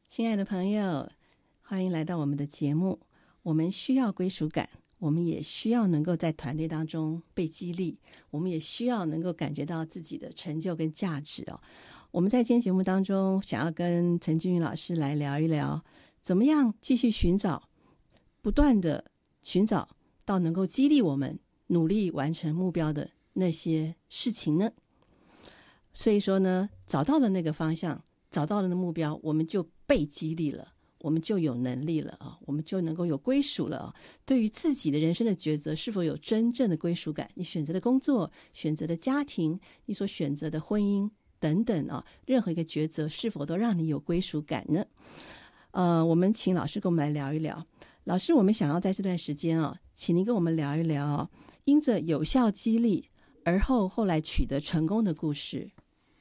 亲爱的朋友，欢迎来到我们的节目。我们需要归属感，我们也需要能够在团队当中被激励，我们也需要能够感觉到自己的成就跟价值哦。我们在今天节目当中，想要跟陈君宇老师来聊一聊，怎么样继续寻找，不断的寻找到能够激励我们努力完成目标的那些事情呢？所以说呢，找到了那个方向，找到了那目标，我们就被激励了，我们就有能力了啊，我们就能够有归属了啊。对于自己的人生的抉择，是否有真正的归属感？你选择的工作，选择的家庭，你所选择的婚姻等等啊，任何一个抉择是否都让你有归属感呢？我们请老师跟我们来聊一聊。老师，我们想要在这段时间啊，请您跟我们聊一聊啊，因着有效激励而后来取得成功的故事。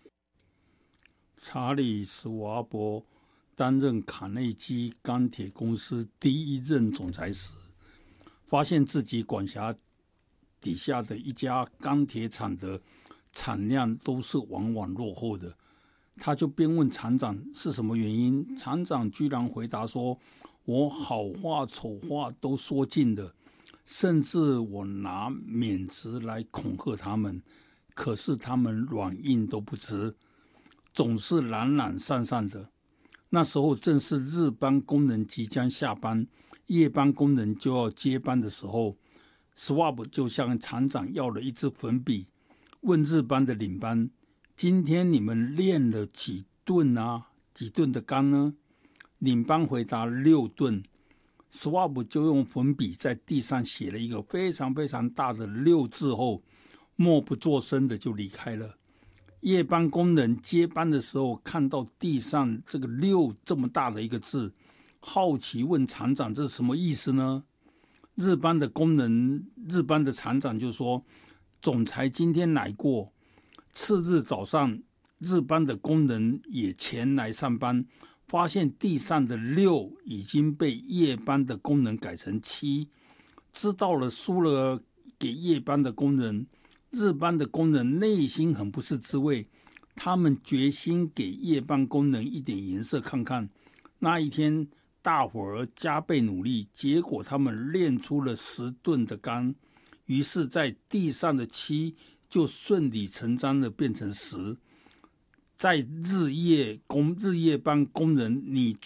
查理·史瓦伯担任卡内基钢铁公司第一任总裁时，发现自己管辖底下的一家钢铁厂的产量都是往往落后的。他就便问厂长是什么原因，厂长居然回答说：我好话丑话都说尽了，甚至我拿免职来恐吓他们，可是他们软硬都不吃，总是懒懒散散的。那时候正是日班工人即将下班，夜班工人就要接班的时候， Swab 就向厂长要了一支粉笔，问日班的领班：今天你们练了几吨啊？几吨的钢呢？领班回答6吨。 Swab 就用粉笔在地上写了一个非常非常大的6字后，默不作声的就离开了。夜班工人接班的时候，看到地上这个6这么大的一个字，好奇问厂长这是什么意思呢？日班的厂长就说：总裁今天来过。次日早上，日班的工人也前来上班，发现地上的6已经被夜班的工人改成7，知道了输了给夜班的工人。日班的工人内心很不是滋味，他们决心给夜班工人一点颜色看看。那一天大伙儿加倍努力，结果他们练出了10吨的钢，于是在地上的7就顺理成章的变成10。在日夜班工人你